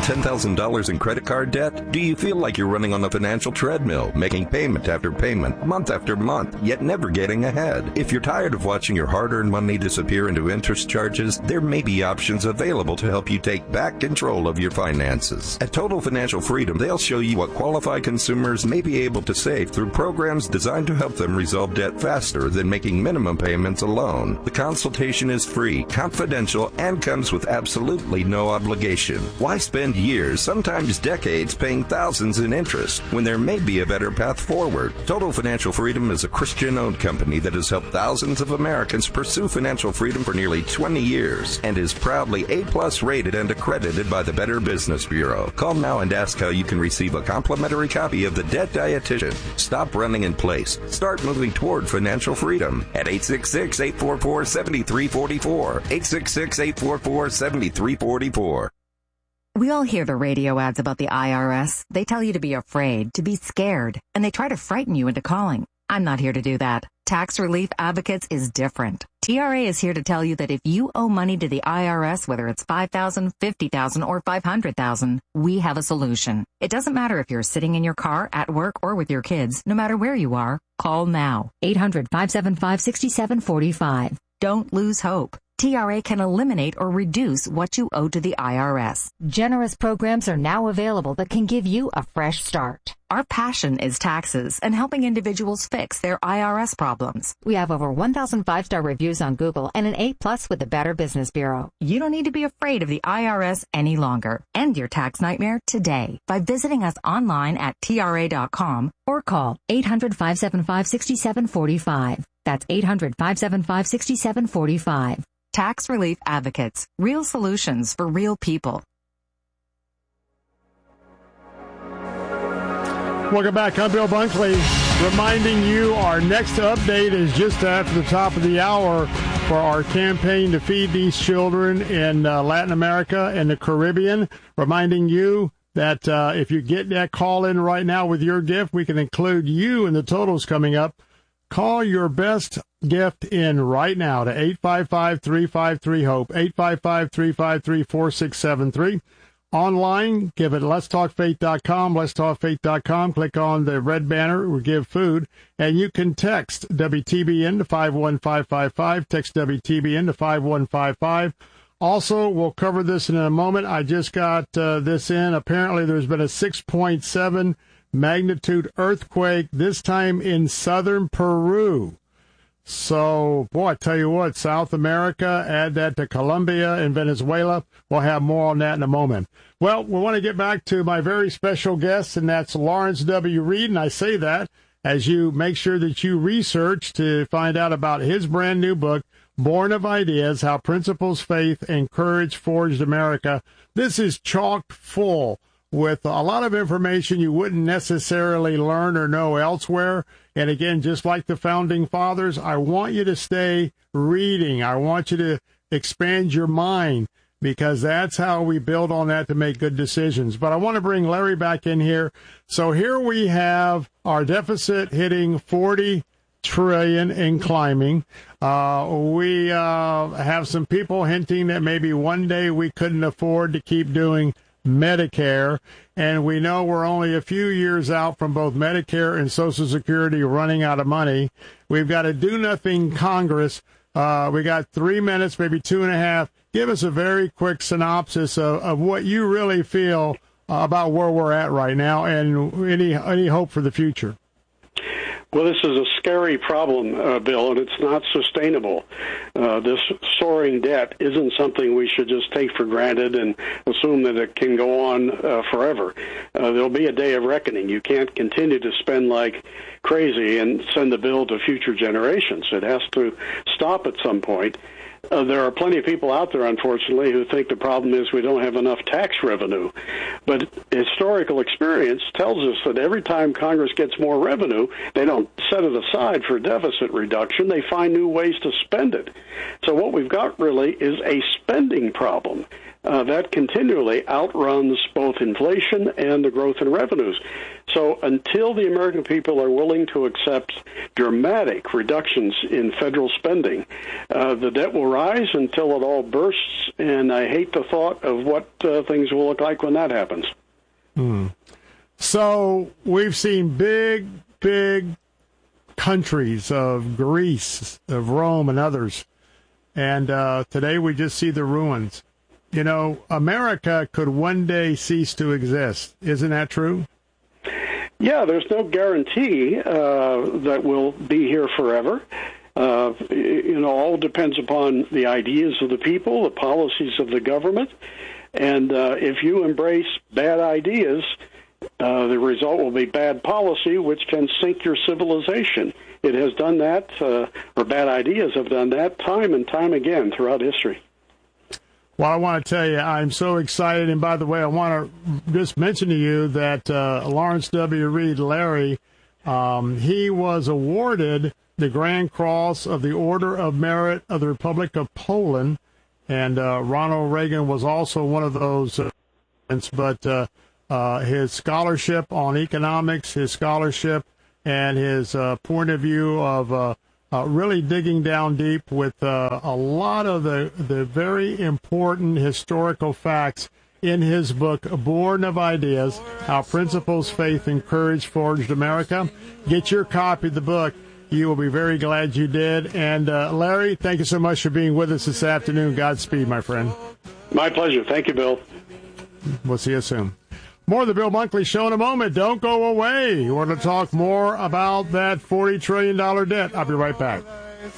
$10,000 in credit card debt? Do you feel like you're running on a financial treadmill, making payment after payment, month after month, yet never getting ahead? If you're tired of watching your hard-earned money disappear into interest charges, there may be options available to help you take back control of your finances. At Total Financial Freedom, they'll show you what qualified consumers may be able to save through programs designed to help them resolve debt faster than making minimum payments alone. The consultation is free, confidential, and comes with absolutely no obligation. Why spend years, sometimes decades, paying thousands in interest when there may be a better path forward? Total Financial Freedom is a Christian-owned company that has helped thousands of Americans pursue financial freedom for nearly 20 years and is proudly A-plus rated and accredited by the Better Business Bureau. Call now and ask how you can receive a complimentary copy of The Debt Dietitian. Stop running in place. Start moving toward financial freedom at 866-844-7344. 866-844-7344. We all hear the radio ads about the IRS. They tell you to be afraid, to be scared, and they try to frighten you into calling. I'm not here to do that. Tax Relief Advocates is different. TRA is here to tell you that if you owe money to the IRS, whether it's $5,000, $50,000, or $500,000, we have a solution. It doesn't matter if you're sitting in your car, at work, or with your kids. No matter where you are, call now. 800-575-6745. Don't lose hope. TRA can eliminate or reduce what you owe to the IRS. Generous programs are now available that can give you a fresh start. Our passion is taxes and helping individuals fix their IRS problems. We have over 1,000 5-star reviews on Google and an A+ with the Better Business Bureau. You don't need to be afraid of the IRS any longer. End your tax nightmare today by visiting us online at TRA.com or call 800-575-6745. That's 800-575-6745. Tax Relief Advocates. Real solutions for real people. Welcome back. I'm Bill Bunkley, reminding you our next update is just after the top of the hour for our campaign to feed these children in Latin America and the Caribbean. Reminding you that if you get that call in right now with your gift, we can include you in the totals coming up. Call your best gift in right now to 855-353-HOPE, 855-353-4673. Online, give it letstalkfaith.com, letstalkfaith.com. Click on the red banner, we give food, and you can text WTBN to 51555. Text WTBN to 5155. Also, we'll cover this in a moment. I just got this in. Apparently, there's been a 6.7 magnitude earthquake, this time in southern Peru. So, boy, I tell you what, South America, add that to Colombia and Venezuela. We'll have more on that in a moment. Well, we want to get back to my very special guest, and that's Lawrence W. Reed. And I say that as you make sure that you research to find out about his brand new book, Born of Ideas, How Principles, Faith, and Courage Forged America. This is chock full with a lot of information you wouldn't necessarily learn or know elsewhere. And again, just like the Founding Fathers, I want you to stay reading. I want you to expand your mind, because that's how we build on that to make good decisions. But I want to bring Larry back in here. So here we have our deficit hitting 40 trillion and climbing. We have some people hinting that maybe one day we couldn't afford to keep doing Medicare, and we know we're only a few years out from both Medicare and Social Security running out of money. We've got a do-nothing Congress. We got 3 minutes, maybe 2.5. Give us a very quick synopsis of what you really feel about where we're at right now and any hope for the future. Well, this is a scary problem, Bill, and it's not sustainable. This soaring debt isn't something we should just take for granted and assume that it can go on forever. There'll be a day of reckoning. You can't continue to spend like crazy and send the bill to future generations. It has to stop at some point. There are plenty of people out there, unfortunately, who think the problem is we don't have enough tax revenue. But historical experience tells us that every time Congress gets more revenue, they don't set it aside for deficit reduction. They find new ways to spend it. So what we've got really is a spending problem that continually outruns both inflation and the growth in revenues. So until the American people are willing to accept dramatic reductions in federal spending, the debt will rise until it all bursts, and I hate the thought of what things will look like when that happens. So we've seen big countries of Greece, of Rome, and others, and today we just see the ruins. You know, America could one day cease to exist. Isn't that true? Yeah, there's no guarantee that we'll be here forever. All depends upon the ideas of the people, the policies of the government, and if you embrace bad ideas, the result will be bad policy, which can sink your civilization. It has done that, or bad ideas have done that time and time again throughout history. Well, I want to tell you, I'm so excited. And by the way, I want to just mention to you that Lawrence W. Reed, Larry, he was awarded the Grand Cross of the Order of Merit of the Republic of Poland. And Ronald Reagan was also one of those. But his scholarship on economics, his scholarship, and his point of view of really digging down deep with a lot of the very important historical facts in his book, Born of Ideas, How Principles, Faith, and Courage Forged America. Get your copy of the book. You will be very glad you did. And Larry, thank you so much for being with us this afternoon. Godspeed, my friend. My pleasure. Thank you, Bill. We'll see you soon. More of the Bill Bunkley Show in a moment. Don't go away. We're going to talk more about that $40 trillion debt. I'll be right back.